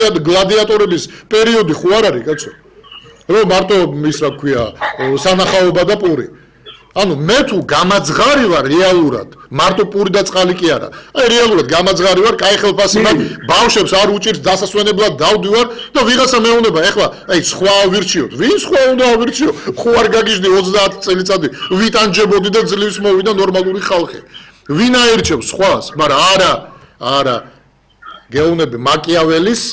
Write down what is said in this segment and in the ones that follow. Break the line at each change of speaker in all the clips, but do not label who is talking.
გლადიატორების პერიოდი ხო არ არის, კაცო? რომ მარტო ის რა ქვია, სანახაობა და პური. ანუ მე თუ გამაძღარი ვარ რეალურად, მარტო პური და წყალი კი არა. აი რეალურად გამაძღარი ვარ, კაი ხელფასი მაქვს, ბავშვებს არ უჭირს დასასვენებლად დავდივარ და ვიღაცა მეუნება. ეხლა აი სხვა ავირჩიოთ. ვინ სხვა უნდა ავირჩიო? ხო არ გაგიჟდი 30 წელიწადი, ვიტანჯებოდი და ძლივს მოვიდა ნორმალური ხალხი. ვინ აერჩევს სხვას? მაგრამ არა. გეუბნები მაკიაველის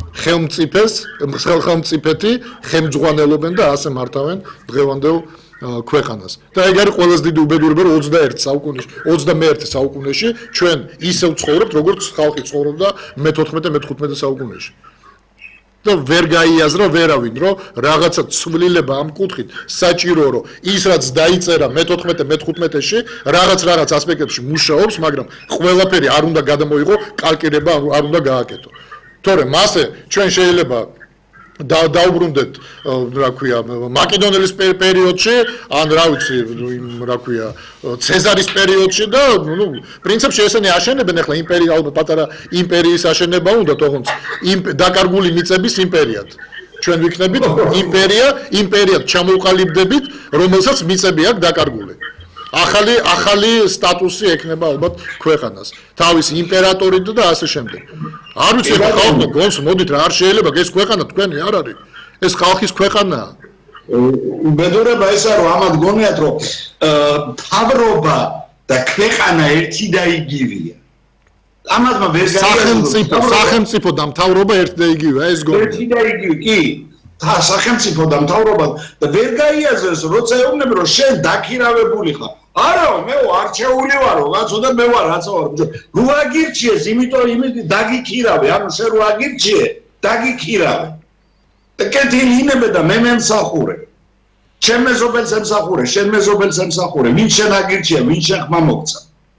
ხელმწიფეთი ხელმძღვანელობენ და ასე მართავენ დღევანდელ ქვეყანას. და ეგ არის ყველაზე დიდი უბედურება, რომ 21 საუკუნეში, 21 საუკუნეში ჩვენ ისევ ცხოვრობთ, როგორც ხალხი ცხოვრობდა მე-14-მე-15 საუკუნეში. და ვერ გაიაზრა ვერავინ, რომ რაღაცა ცვლილება ამ კუთხით საჭირო, რომ ის რაც დაიწერა მე-14-მე-15-ში, რაღაც ასპექტებში მუშაობს, მაგრამ ყველაფერი არ უნდა გადამოიღო, კალკირება არ უნდა გააკეთო. თორემ მასე ჩვენ შეიძლება დაუბრუნდეთ, რა ქვია, მაკედონელის პერიოდში, ან რა ვიცი, რა ქვია, ცეზარის პერიოდში და, პრინციპში ესენი აშენებენ ახლა იმპერია, ალბათ პატარა იმპერიის აშენება უნდა თողონც დაკარგული მიწების იმპერიად. ჩვენ ვიქნებით იმპერიად ჩამოვყალიბდებით, რომელსაც მიწები აქვს დაკარგული. ახალი სტატუსი ექნება ალბათ ქვეყანას. თავისი იმპერატორით და ასე შემდეგ. არ ვიცი ახლა ხალხო გონს მოდით რა არ შეიძლება ეს ქვეყანა თქვენი არ არის. ეს ხალხის ქვეყანაა.
უბედურება ესაა რომ ამათ გონიათ რომ მთავრობა და ქვეყანა ერთი და იგივეა. ამათმა ვერ
გაიგეს სახელმწიფო და მთავრობა ერთი და იგივეა ეს გონია.
ერთი და იგივე კი სახელმწიფო და მთავრობა და ვერ გაიაზრეს როცა ეუბნები რომ შენ დაქირავებული ხარ. არა მე არჩეული ვარო კაცო და მე ვარ რაცა ვარ რო აგირჩიეს იმიტომ დაგიქირავე ანუ შენ რო აგირჩიე დაგიქირავე და კეთილი ინებე და მე მემსახურე ჩემ მეზობელს ემსახურე შენ მეზობელს ემსახურე ვინ შენ აგირჩია ვინ შენ ხმა მოგცა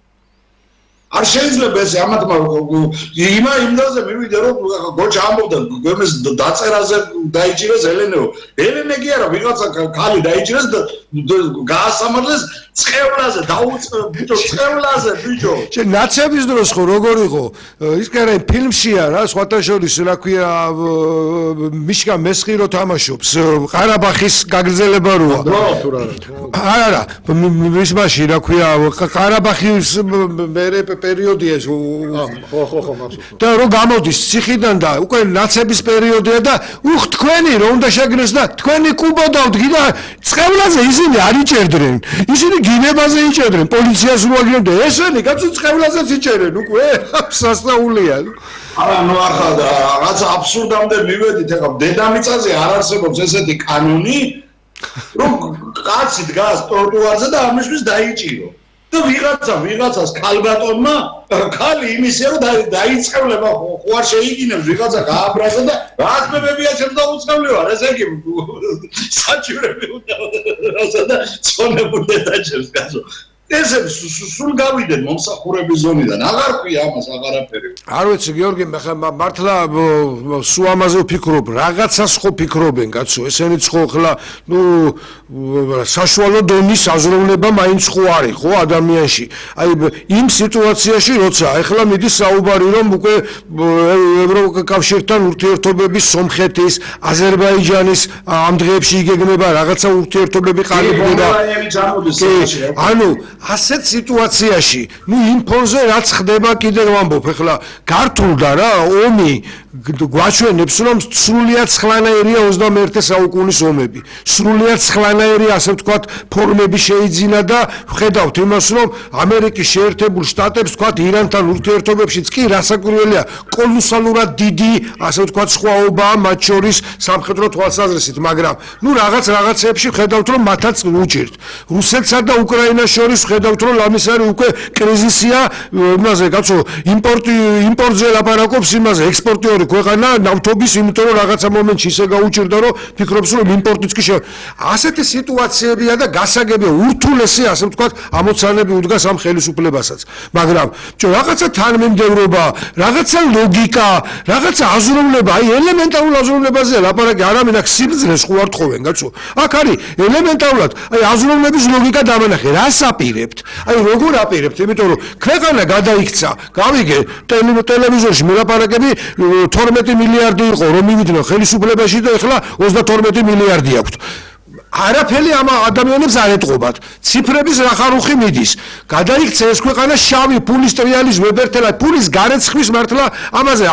არ შეიძლება ესე ამათმა იმაზე მივიდე რომ გოჩა ამბობდა გემეს დაწერაზე დაიჭირეს ელენეო ელენე კი არა ვიღაცა ქალი დაიჭირეს და გაასამართლეს წევლაზე ბიჭო წევლაზე ბიჭო
შენ ნაცების დროს ხო როგორ იყო ის კერე ფილმშია რა სხვათა შორის რა ქვია მიშკა მესხირო თამაშობს ყარაბახის გაგრძელება როა არა მისმაში რა ქვია ყარაბახის პერიოდია ხო მახსოვს და რო გამოდის ციხიდან და უკვე ნაცების პერიოდია და თქვენი რო უნდა შეგნეს და თქვენი კუბოდავთ გიდა წევლაზე ისინი არ იჭერდნენ ისინი გინებაზე იჭერდნენ პოლიციას რო აგებდნენ ესენი კაცო წევლაზეც იჭერენ უკვე სასწაულია
არა ნუ ახლა რაღაცა აბსურდამდე მივედით ეხლა დედამიწაზე არ არსებობს ესეთი კანონი რომ კაცი დგას ტროტუარზე და ამისთვის დაიჭირო და ვიღაცას ქალბატონმა ქალი იმისე რომ დაიწყევლება ხო არ შეიგინებს ვიღაცა გააბრაზა და რაზმებია ჩემს დაუწყებლი ვარ ესე იგი საჭიროები უნდა რაზა და წონებული დაჭერს კაცო ესე სულ გავიდეთ მომსახურების ზონიდან აღარ ქვია ამას აღარაფერი
არ ვიცი გიორგი მართლა სულ ამაზე ვფიქრობ რაღაცას ხო ფიქრობენ კაცო ესენიც ხო ხლა საშუალო დონის აზროვნება მაინც ხო არის ხო ადამიანში აი იმ სიტუაციაში როცა ახლა მიდის საუბარი რომ უკვე ევროკავშირთან ურთიერთობების სომხეთის აზერბაიჯანის ამ დღეებში იგეგმება რაღაცა ურთიერთობები ყალიბდება ანუ ასეთ სიტუაციაში ნუ იმ ფონზე რაც ხდება კიდევ ვამბობ ახლა გართულდა რა ომი გვაჩვენებს რომ სრულიად სხვანაირია 21 საუკუნის ომები სრულიად სხვანაირი ასე ვთქვათ ფორმები შეიძინა და ვხედავთ იმას რომ ამერიკის შეერთებულ შტატებს ვთქვათ ირანთან ურთიერთობებშიც კი რასაკვირველია კოლოსალურად დიდი ასე ვთქვათ სხვაობაა მათ შორის სამხედრო თვალსაზრისით მაგრამ ნუ რაღაცეებში ვხედავთ რომ მათაც უჭირთ რუსეთსა და უკრაინას შორის ვხედავთ რომ ამის არის უკვე კრიზისია იმაზე კაცო იმპორტზე ლაპარაკობს იმაზე ექსპორტიორი ქვეყანა ნავთობის იმიტომ რომ რაღაცა მომენტში ისე გაუჭირდა რომ ფიქრობს რომ იმპორტიც კი ასეთი სიტუაციებია და გასაგებია ურთულესი ასე ვთქვათ ამოცანები უდგას ამ ხელისუფლებასაც მაგრამ რაღაცა თანმიმდევრობა რაღაცა ლოგიკა რაღაცა აზროვნება აი ელემენტარულ აზროვნებაზე ლაპარაკი არამედ აქ სიბრძნეს ხო არ თხოვენ კაცო აქ არის ელემენტარულად აი აზროვნების ლოგიკა დამანახე რა საპირე აპირებთ? აი როგორ აპირებთ? იმიტომ რომ ქვეყანა გადაიქცა, გავიგე, ტელევიზორში მოლაპარაკები 12 მილიარდი იყო რომ მივიდნენ ხელისუფლებაში და ეხლა 32 მილიარდი აქვთ. არაფერი ამ ადამიანებს არ ეტყობათ. ციფრების რახარუხი მიდის. გადაიქცა ეს ქვეყანა შავი ფულის ტრიალის ვებერთელა, ფულის გარეცხვის მართლა ამაზე